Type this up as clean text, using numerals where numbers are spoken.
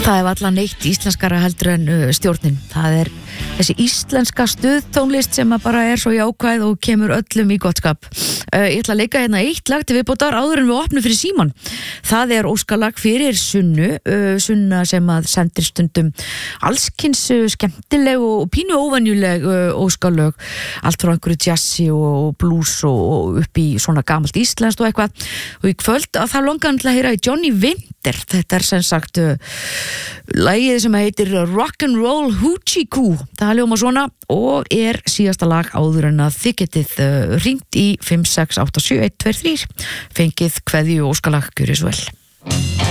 Það allan neitt íslenskara heldur en stjórnin. Það þessi íslenska stuðtónlist sem bara svo jákvæð og kemur öllum í gott skap. Ég ætla að leika hérna eitt lag til viðbótar áður en við opnum fyrir síman. Það óskalag fyrir Sunnu, Sunna sem að sendir stundum allskyns skemmtileg og pínu óvenjuleg óskalög. Allt frá einhverju jazzi og blues og upp í svona gamalt íslenskt og eitthvað. Og í kvöld að það longar til að heyra í Johnny Winter. Þetta sem sagt lagið sem heitir Rock'n'Roll Hoochie Coo. Það hljómar svona og síðasta lag áður en að þið getið hringt í 5687123 fengið kveðju óskalag, gjörið svo vel.